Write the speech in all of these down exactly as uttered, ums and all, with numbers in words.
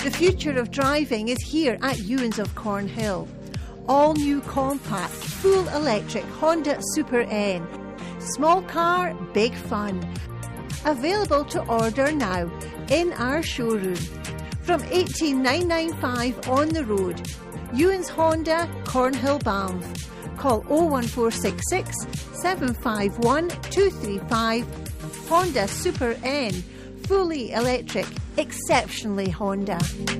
The future of driving is here at Ewins of Cornhill. All new compact, full electric Honda Super N. Small car, big fun. Available to order now in our showroom. From eighteen thousand nine hundred ninety-five on the road. Ewins Honda, Cornhill, Banff. Call oh one four six six, seven five one, two three five. Honda Super N. Fully electric, exceptionally Honda.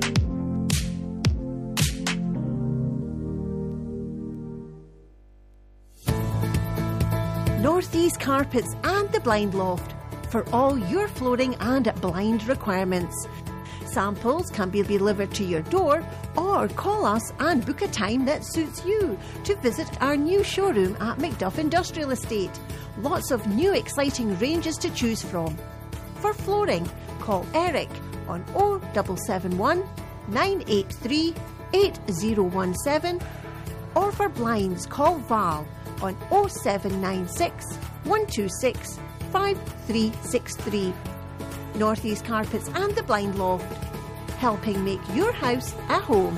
Northeast Carpets and the Blind Loft for all your flooring and blind requirements. Samples can be delivered to your door or call us and book a time that suits you to visit our new showroom at Macduff Industrial Estate. Lots of new exciting ranges to choose from. For flooring, call Eric on oh seven seven one, nine eight three, eight oh one seven or for blinds, call Val on oh seven nine six, one two six, five three six three. Northeast Carpets and the Blind Loft, helping make your house a home.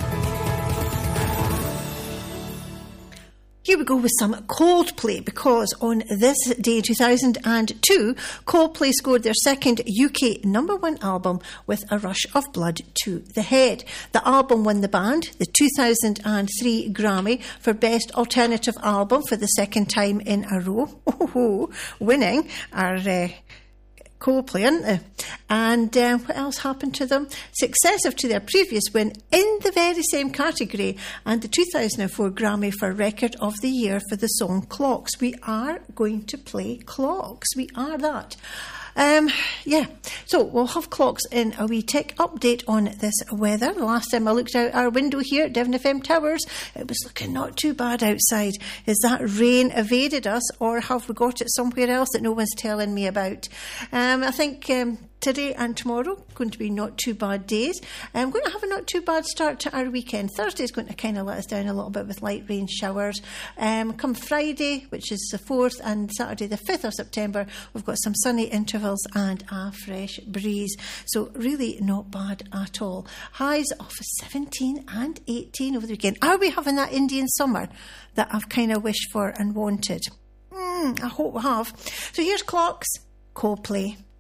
Here we go with some Coldplay, because on this day, two thousand two, Coldplay scored their second U K number one album with A Rush of Blood to the Head. The album won the band the two thousand three Grammy for Best Alternative Album for the second time in a row, oh, winning our uh, Coldplay, aren't they? And uh, what else happened to them? Successive to their previous win in the very same category and the two thousand four Grammy for Record of the Year for the song Clocks. We are going to play Clocks. We are that. Um, yeah, so we'll have Clocks in a wee tick. Update on this weather. The last time I looked out our window here at Devon F M Towers, it was looking not too bad outside. Is that rain evaded us, or have we got it somewhere else that no one's telling me about? Um, I think um, today and tomorrow going to be not too bad days. I'm going to have a not too bad start to our weekend. Thursday is going to kind of let us down a little bit with light rain showers. Um, come Friday, which is the fourth, and Saturday the fifth of September, we've got some sunny intervals and a fresh breeze. So really not bad at all. Highs of seventeen and eighteen over the weekend. Are we having that Indian summer that I've kind of wished for and wanted? Mm, I hope we have. So here's Clocks, Coldplay.